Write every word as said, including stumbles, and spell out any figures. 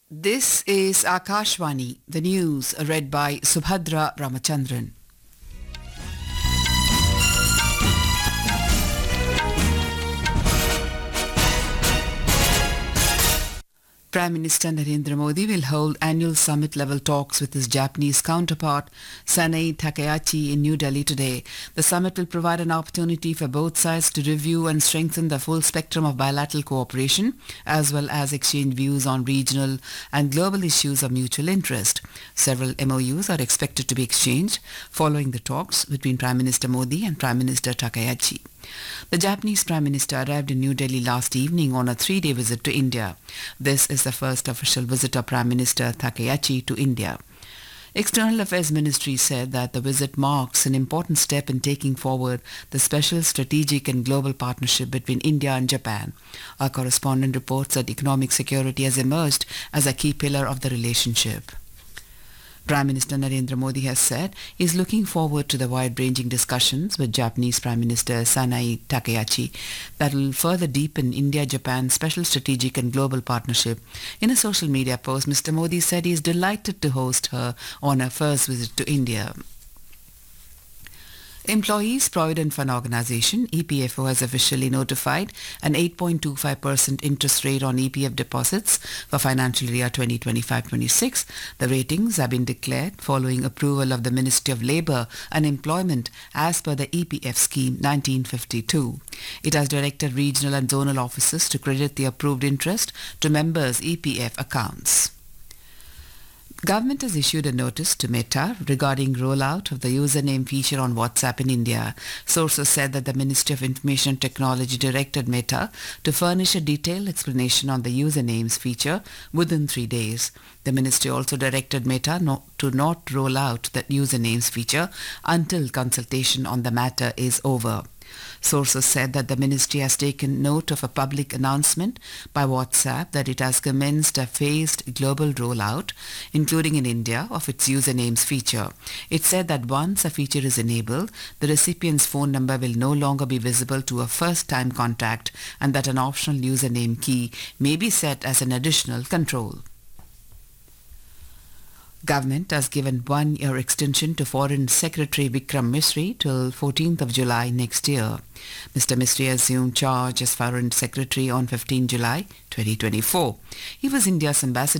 This is Akashvani, the news read by Subhadra Ramachandran. Prime Minister Narendra Modi will hold annual summit-level talks with his Japanese counterpart, Sanai Takaichi, in New Delhi today. The summit will provide an opportunity for both sides to review and strengthen the full spectrum of bilateral cooperation, as well as exchange views on regional and global issues of mutual interest. Several M O Us are expected to be exchanged following the talks between Prime Minister Modi and Prime Minister Takaichi. The Japanese Prime Minister arrived in New Delhi last evening on a three-day visit to India. This is the first official visit of Prime Minister Takaichi to India. External Affairs Ministry said that the visit marks an important step in taking forward the special strategic and global partnership between India and Japan. Our correspondent reports that economic security has emerged as a key pillar of the relationship. Prime Minister Narendra Modi has said he is looking forward to the wide-ranging discussions with Japanese Prime Minister Sanai Takaichi that will further deepen India-Japan special strategic and global partnership. In a social media post, Mister Modi said he is delighted to host her on her first visit to India. Employees Provident Fund Organization, E P F O, has officially notified an eight point two five percent interest rate on E P F deposits for financial year twenty twenty-five twenty-six. The ratings have been declared following approval of the Ministry of Labour and Employment as per the E P F scheme nineteen fifty-two. It has directed regional and zonal offices to credit the approved interest to members' E P F accounts. Government has issued a notice to Meta regarding rollout of the username feature on WhatsApp in India. Sources said that the Ministry of Information and Technology directed Meta to furnish a detailed explanation on the usernames feature within three days. The ministry also directed Meta not, to not roll out that usernames feature until consultation on the matter is over. Sources said that the ministry has taken note of a public announcement by WhatsApp that it has commenced a phased global rollout, including in India, of its usernames feature. It said that once a feature is enabled, the recipient's phone number will no longer be visible to a first-time contact and that an optional username key may be set as an additional control. Government has given one-year extension to Foreign Secretary Vikram Misri till fourteenth of July next year. Mister Misri assumed charge as Foreign Secretary on fifteenth of July twenty twenty-four. He was India's ambassador